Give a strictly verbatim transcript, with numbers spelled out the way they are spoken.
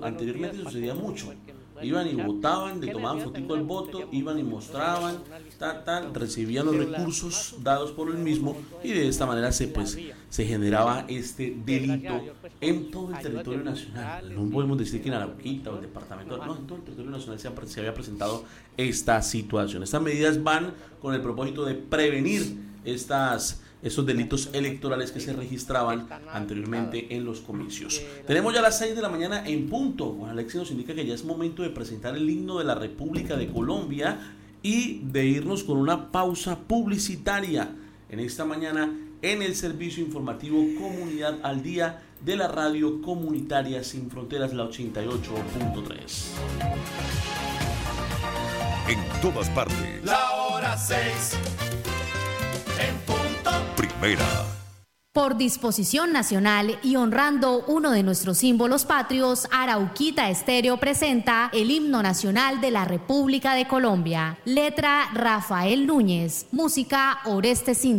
Anteriormente sucedía mucho. Iban y votaban, le tomaban fotico al voto, iban y mostraban, tal, tal, recibían los recursos dados por el mismo y de esta manera se, pues, se generaba este delito en todo el territorio nacional. No podemos decir que en Arauquita o el departamento, no, en todo el territorio nacional se, ha, se había presentado esta situación. Estas medidas van con el propósito de prevenir estas esos delitos electorales que se registraban anteriormente en los comicios. Tenemos ya las seis de la mañana en punto. Juan Alexis nos indica que ya es momento de presentar el himno de la República de Colombia y de irnos con una pausa publicitaria en esta mañana en el servicio informativo Comunidad al Día de la Radio Comunitaria Sin Fronteras, la ochenta y ocho punto tres. En todas partes. La hora seis. En punto. Primera. Por disposición nacional y honrando uno de nuestros símbolos patrios, Arauquita Estéreo presenta el himno nacional de la República de Colombia. Letra Rafael Núñez. Música Oreste Cintia.